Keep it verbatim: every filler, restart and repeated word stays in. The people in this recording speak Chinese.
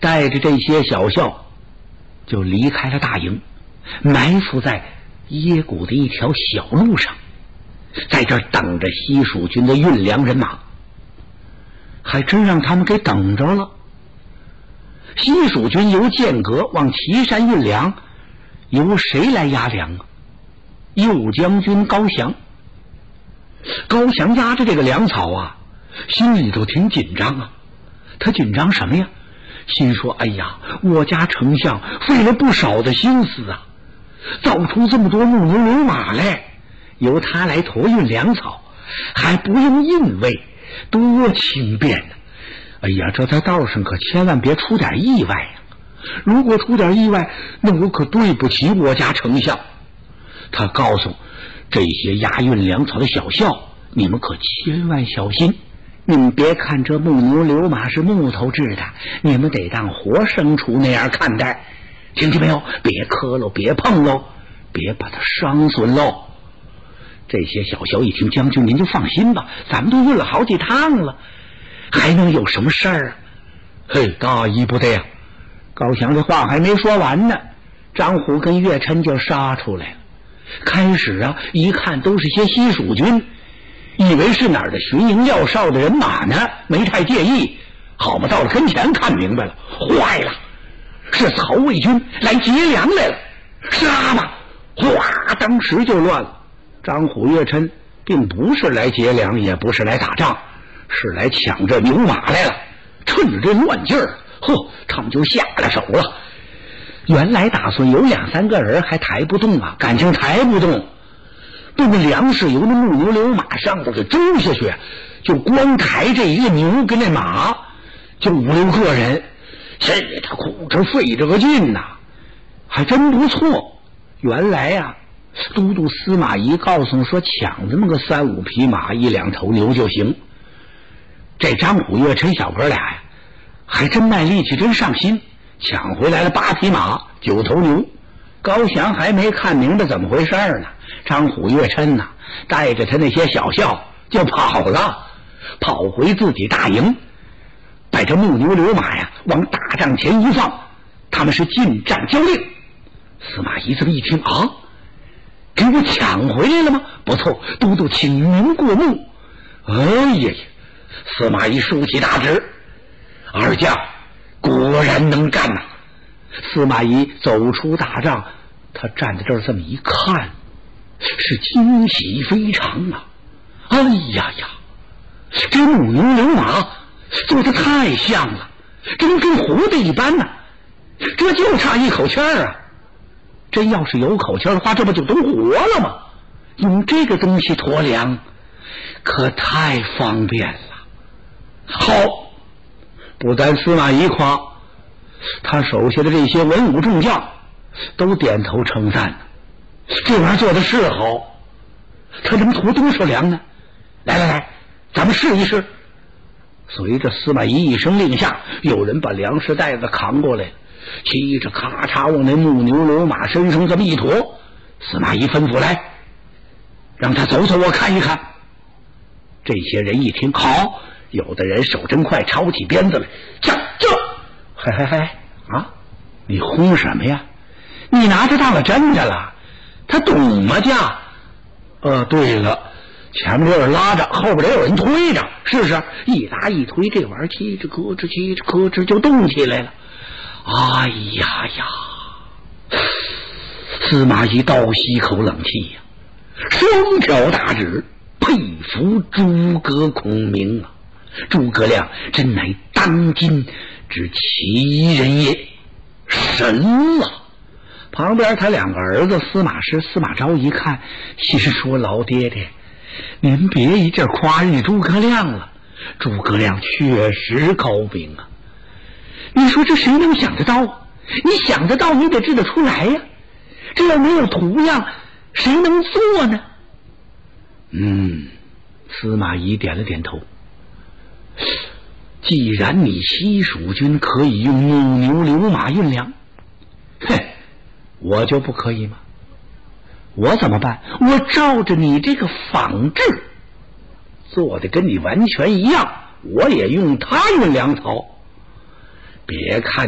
带着这些小校就离开了大营，埋伏在野谷的一条小路上，在这儿等着西蜀军的运粮人马。还真让他们给等着了。西蜀军由剑阁往岐山运粮，由谁来押粮啊？右将军高翔。高翔押着这个粮草啊，心里头挺紧张啊。他紧张什么呀？心说：哎呀，我家丞相费了不少的心思啊，造出这么多木牛流马来，由他来驮运粮草，还不用印卫，多轻便呢！哎呀，这在道上可千万别出点意外呀！如果出点意外，那我可对不起我家丞相。他告诉这些押运粮草的小校，你们可千万小心，你们别看这木牛流马是木头制的，你们得当活牲畜那样看待，听见没有？别磕喽，别碰喽，别把它伤损喽。这些小校一听，将军您就放心吧，咱们都运了好几趟了，还能有什么事儿啊？嘿，大意不得呀！高翔这话还没说完呢，张虎跟岳琛就杀出来了。开始啊，一看都是些西蜀军，以为是哪儿的巡营要哨的人马呢，没太介意。好嘛，到了跟前看明白了，坏了，是曹魏军来劫粮来了，杀吧！哗，当时就乱了。张虎、岳琛并不是来劫粮，也不是来打仗，是来抢这牛马来了。趁着这乱劲儿，呵，他们就下了手了。原来打算有两三个人还抬不动啊，感情抬不动，把那粮食由那木牛流马上头给周下去，就光抬这一个牛跟那马，就五六个人，这他苦着费着个劲呐、啊，还真不错。原来呀、啊，都督司马懿告诉说，抢这么个三五匹马，一两头牛就行。这张虎、岳琛小哥俩呀，还真卖力气，真上心。抢回来了八匹马，九头牛。高翔还没看明白怎么回事呢，张虎、岳琛呐、啊，带着他那些小校就跑了，跑回自己大营，把这木牛流马呀往大帐前一放，他们是进战交令。司马懿这么一听啊，给我抢回来了吗？不错，都督请您过目。哎呀，司马懿竖起大指，二将果然能干呐、啊！司马懿走出大帐，他站在这儿这么一看，是惊喜非常啊！哎呀呀，这木牛流马做得太像了，真跟活的一般呐、啊！这就差一口气儿啊！真要是有口气儿的话，这不就都活了吗？用这个东西驮粮，可太方便了。好，不但司马懿夸，他手下的这些文武众将都点头称赞呢。这玩意儿做的是好，他能驮多少粮呢？来来来，咱们试一试。随着司马懿一声令下，有人把粮食袋子扛过来，骑着咔嚓往那木牛流马身上这么一驮。司马懿吩咐来，让他走走，我看一看。这些人一听好，有的人手真快，抄起鞭子来，驾驾！嘿嘿嘿啊！你轰什么呀？你拿着当了真的了？他懂吗？驾！呃，对了，前面有人拉着，后边得有人推着，试试。一拉一推，这玩意儿叽吱咯吱，叽吱咯吱就动起来了。哎呀呀！司马懿倒吸一口冷气呀、啊，双挑大指，佩服诸葛孔明啊！诸葛亮真乃当今之奇人也，神了！旁边他两个儿子司马师、司马昭一看，心说：“老爹爹，您别一阵夸人家诸葛亮了，诸葛亮确实高明啊！你说这谁能想得到？你想得到，你得制得出来呀！这要没有图样，谁能做呢？”嗯，司马懿点了点头。既然你西蜀军可以用木牛流马运粮，嘿，我就不可以吗？我怎么办？我照着你这个仿制做的跟你完全一样，我也用它运粮草。别看